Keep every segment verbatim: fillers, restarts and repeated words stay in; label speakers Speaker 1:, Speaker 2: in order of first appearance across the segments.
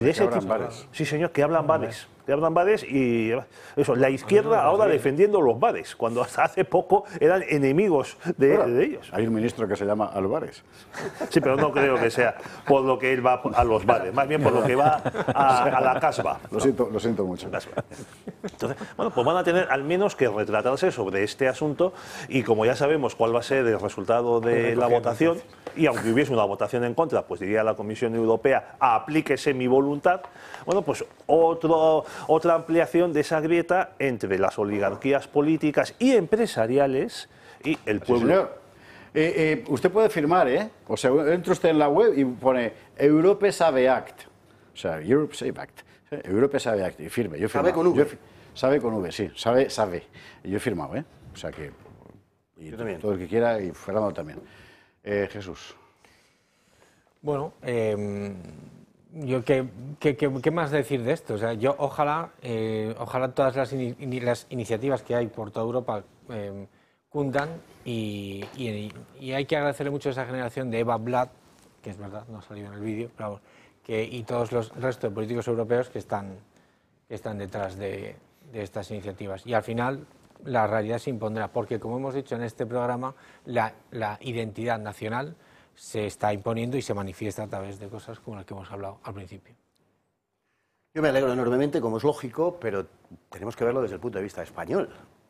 Speaker 1: De ese tipo, bares. Sí, señor, que hablan bares. Que hablan bares y eso, la izquierda ahora defendiendo los bares, cuando hasta hace poco eran enemigos de,
Speaker 2: Ahora,
Speaker 1: de ellos.
Speaker 2: Hay un ministro que se llama Álvarez.
Speaker 1: Sí, pero no creo que sea por lo que él va a los bares, más bien por lo que va a, a la casba.
Speaker 2: Lo siento, lo siento mucho.
Speaker 1: Entonces, bueno, pues van a tener al menos que retratarse sobre este asunto y como ya sabemos cuál va a ser el resultado de la votación, y aunque hubiese una votación en contra, pues diría la Comisión Europea, aplíquese mi voluntad, bueno, pues otro, otra ampliación de esa grieta entre las oligarquías políticas y empresariales y el pueblo.
Speaker 2: Sí, señor. Eh, eh, usted puede firmar, ¿eh? O sea, entra usted en la web y pone Europe Save Act. O sea, Europe Save Act. Europe Save Act. Y firme. Yo
Speaker 3: Sabe con V.
Speaker 2: Yo, sabe con V, sí. Sabe, sabe. Yo he firmado, ¿eh? O sea que... Y
Speaker 3: Yo también.
Speaker 2: todo el que quiera y Fernando también. Eh, Jesús.
Speaker 4: Bueno, eh, yo qué, qué, qué, qué más decir de esto. O sea, yo ojalá, eh, ojalá todas las, in, las iniciativas que hay por toda Europa eh, cundan y, y, y hay que agradecerle mucho a esa generación de Eva Blatt, que es verdad, no ha salido en el vídeo, pero vamos, que, y todos los restos de políticos europeos que están, que están detrás de, de estas iniciativas. Y al final la realidad se impondrá, porque como hemos dicho en este programa, la, la identidad nacional se está imponiendo y se manifiesta a través de cosas como las que hemos hablado al principio.
Speaker 3: Yo me alegro enormemente, como es lógico, pero tenemos que verlo desde el punto de vista español.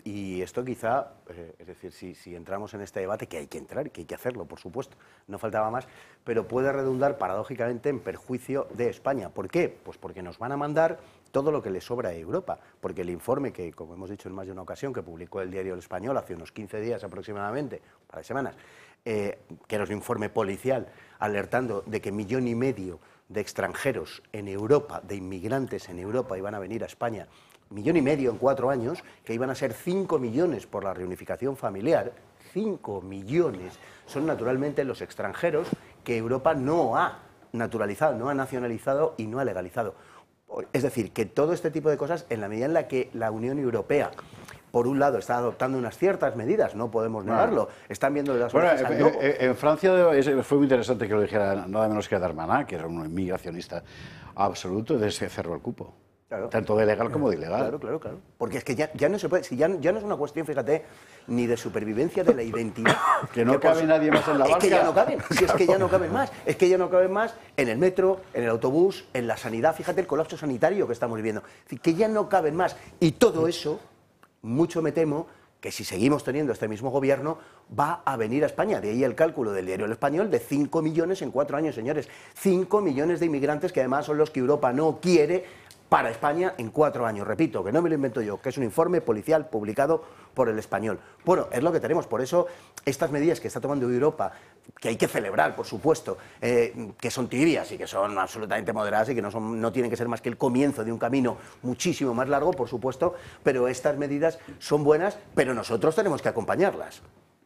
Speaker 3: Y esto quizá, eh, es decir, si, si entramos en este debate, que hay que entrar, que hay que hacerlo, por supuesto, no faltaba más, pero puede redundar paradójicamente en perjuicio de España. ¿Por qué? Pues porque nos van a mandar todo lo que le sobra a Europa, porque el informe que, como hemos dicho en más de una ocasión, que publicó el diario El Español hace unos quince días aproximadamente, un par de semanas, eh, que era un informe policial alertando de que millón y medio de extranjeros en Europa, de inmigrantes en Europa, iban a venir a España, millón y medio en cuatro años, que iban a ser cinco millones por la reunificación familiar, cinco millones son naturalmente los extranjeros que Europa no ha naturalizado, no ha nacionalizado y no ha legalizado. Es decir, que todo este tipo de cosas, en la medida en la que la Unión Europea, por un lado, está adoptando unas ciertas medidas, no podemos negarlo, bueno, están viendo las
Speaker 2: bueno,
Speaker 3: cosas al
Speaker 2: lobo. En Francia fue muy interesante que lo dijera nada menos que Darmanin, que era un inmigracionista absoluto, de ese cerró el cupo. Claro. Tanto de legal como de ilegal.
Speaker 3: Claro, claro, claro. Porque es que ya, ya no se puede, si ya, ya no es una cuestión, fíjate, ni de supervivencia de la identidad.
Speaker 2: Que no que cabe pues, nadie más en la barca.
Speaker 3: Es que ya no caben, si es que ya no caben más. Es que ya no caben más en el metro, en el autobús, en la sanidad. Fíjate el colapso sanitario que estamos viviendo. Es decir, que ya no caben más. Y todo eso, mucho me temo, que si seguimos teniendo este mismo gobierno, va a venir a España. De ahí el cálculo del diario El Español de cinco millones en cuatro años, señores. cinco millones de inmigrantes que además son los que Europa no quiere para España en cuatro años. Repito, que no me lo invento yo, que es un informe policial publicado por El Español. Bueno, es lo que tenemos. Por eso, estas medidas que está tomando Europa, que hay que celebrar, por supuesto, eh, que son tibias y que son absolutamente moderadas y que no, son, no tienen que ser más que el comienzo de un camino muchísimo más largo, por supuesto, pero estas medidas son buenas, pero nosotros tenemos que acompañarlas.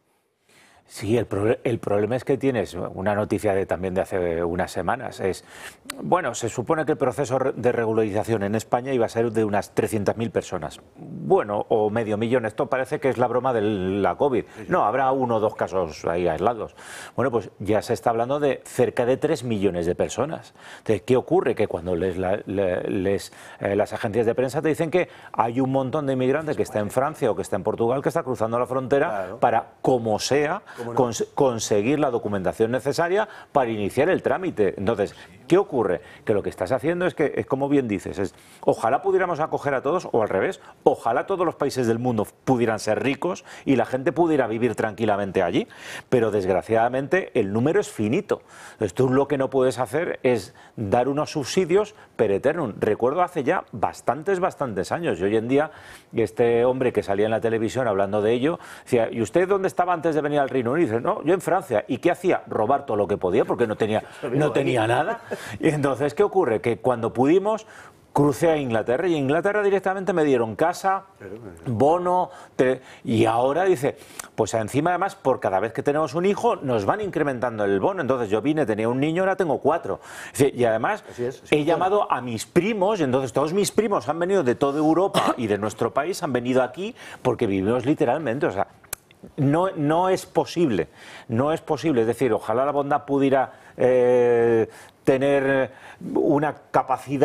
Speaker 5: Sí, el, pro el problema es que tienes una noticia de, también de hace unas semanas. Es, bueno, se supone que el proceso de regularización en España iba a ser de unas trescientas mil personas. Bueno, o medio millón. Esto parece que es la broma de la COVID. No, habrá uno o dos casos ahí aislados. Bueno, pues ya se está hablando de cerca de tres millones de personas. Entonces, ¿qué ocurre? Que cuando les, la, les, eh, las agencias de prensa te dicen que hay un montón de inmigrantes que está en Francia o que está en Portugal que está cruzando la frontera claro. para, como sea, no? Cons conseguir la documentación necesaria para iniciar el trámite. Entonces, ¿qué ocurre? Que lo que estás haciendo es que, es como bien dices, es ojalá pudiéramos acoger a todos, o al revés, ojalá todos los países del mundo pudieran ser ricos y la gente pudiera vivir tranquilamente allí, pero desgraciadamente el número es finito. Entonces, tú lo que no puedes hacer es dar unos subsidios per eternum. Recuerdo hace ya bastantes, bastantes años, y hoy en día este hombre que salía en la televisión hablando de ello, decía, ¿y usted dónde estaba antes de venir al Reino Unido? Y dice, no, yo en Francia. ¿Y qué hacía? Robar todo lo que podía porque no tenía, no tenía nada. Y entonces, ¿qué ocurre? Que cuando pudimos, crucé a Inglaterra y en Inglaterra directamente me dieron casa, bono, te... y ahora dice, pues encima además por cada vez que tenemos un hijo nos van incrementando el bono. Entonces yo vine, tenía un niño, ahora tengo cuatro. Y además así es, he llamado a mis primos y entonces todos mis primos han venido de toda Europa y de nuestro país, han venido aquí porque vivimos literalmente, o sea, No, no es posible, no es posible, es decir, ojalá la bondad pudiera eh, tener una capacidad